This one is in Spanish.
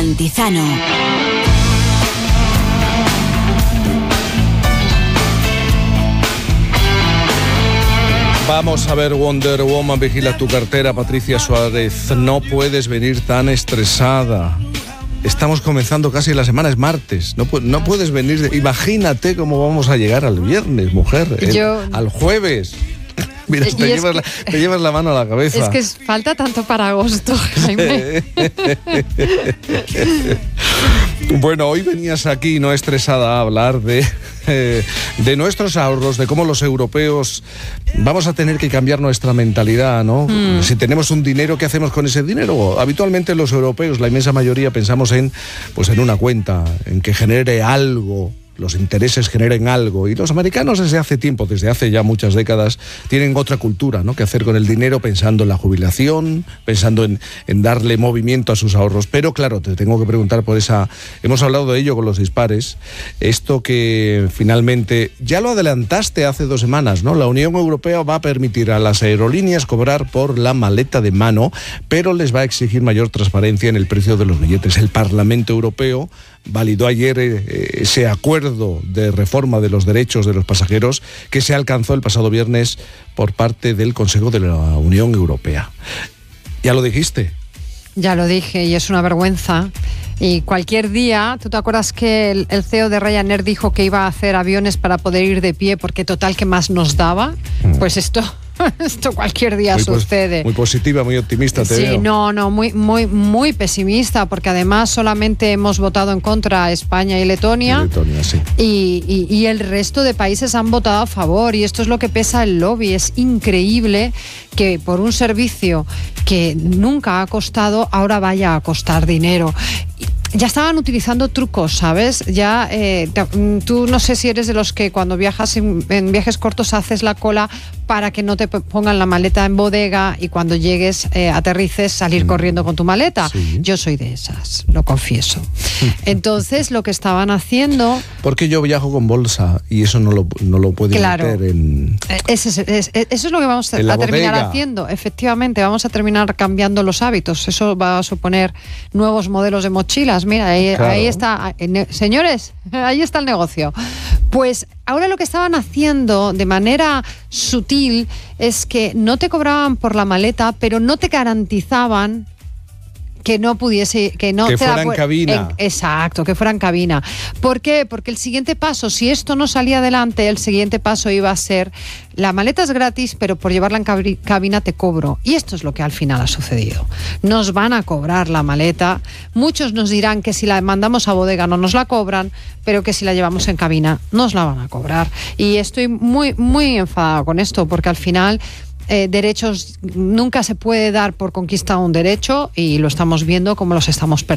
Cantizano. Vamos a ver Wonder Woman, vigila tu cartera, Patricia Suárez. No puedes venir tan estresada. Estamos comenzando casi la semana, es martes. No puedes venir. Imagínate cómo vamos a llegar al viernes, mujer. Al jueves. Mira, te llevas la mano a la cabeza. Es que falta tanto para agosto, Jaime. Bueno, hoy venías aquí, no estresada, a hablar de nuestros ahorros, de cómo los europeos vamos a tener que cambiar nuestra mentalidad, ¿no? Si tenemos un dinero, ¿qué hacemos con ese dinero? Habitualmente los europeos, la inmensa mayoría, pensamos en una cuenta, en que genere algo, los intereses generen algo. Y los americanos desde hace tiempo, desde hace ya muchas décadas, tienen otra cultura, ¿no?, que hacer con el dinero, pensando en la jubilación, pensando en darle movimiento a sus ahorros. Pero claro, te tengo que preguntar por esa... Hemos hablado de ello con los dispares. Esto que finalmente, ya lo adelantaste hace 2 semanas, ¿no? La Unión Europea va a permitir a las aerolíneas cobrar por la maleta de mano, pero les va a exigir mayor transparencia en el precio de los billetes. El Parlamento Europeo validó ayer ese acuerdo de reforma de los derechos de los pasajeros que se alcanzó el pasado viernes por parte del Consejo de la Unión Europea. ¿Ya lo dijiste? Ya lo dije y es una vergüenza. Y cualquier día, ¿tú te acuerdas que el CEO de Ryanair dijo que iba a hacer aviones para poder ir de pie porque total, ¿qué más nos daba? Pues esto cualquier día sucede. Muy positiva, muy optimista te veo. Sí, no, muy pesimista, porque además solamente hemos votado en contra España y Letonia. Sí. Y el resto de países han votado a favor, y esto es lo que pesa el lobby. Es increíble que por un servicio que nunca ha costado, ahora vaya a costar dinero. Ya estaban utilizando trucos, ¿sabes? Ya tú no sé si eres de los que cuando viajas en viajes cortos haces la cola para que no te pongan la maleta en bodega y cuando llegues, aterrices, salir corriendo con tu maleta. Sí. Yo soy de esas, lo confieso. Entonces, lo que estaban haciendo... Porque yo viajo con bolsa y eso no lo pueden meter en... Eso es lo que vamos a terminar haciendo. Efectivamente, vamos a terminar cambiando los hábitos. Eso va a suponer nuevos modelos de mochilas. Mira, ahí está. Señores, ahí está el negocio. Pues ahora lo que estaban haciendo de manera sutil es que no te cobraban por la maleta, pero no te garantizaban que no pudiese... Que fuera en cabina. Exacto, que fuera en cabina. ¿Por qué? Porque el siguiente paso, si esto no salía adelante, el siguiente paso iba a ser: la maleta es gratis, pero por llevarla en cabina te cobro. Y esto es lo que al final ha sucedido. Nos van a cobrar la maleta. Muchos nos dirán que si la mandamos a bodega no nos la cobran, pero que si la llevamos en cabina nos la van a cobrar. Y estoy muy, muy enfadada con esto, porque al final... derechos, nunca se puede dar por conquistado un derecho, y lo estamos viendo como los estamos perdiendo.